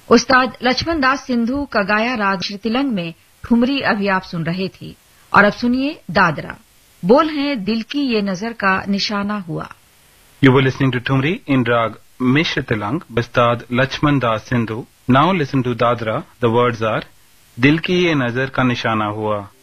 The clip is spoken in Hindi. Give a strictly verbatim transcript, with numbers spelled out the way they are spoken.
उस्ताद लक्ष्मण दास सिंधु का गाया राग श्रुतिलंग में ठुमरी अभी आप सुन रहे थे। और अब सुनिए दादरा। बोल हैं दिल की ये नजर का निशाना हुआ। You were listening to Thumri in Rag Mishra-Tilang by Ustad Lakshman Das Sindhu. Now listen to Dadra. The words are Dil ki ye nazar ka nishana hua.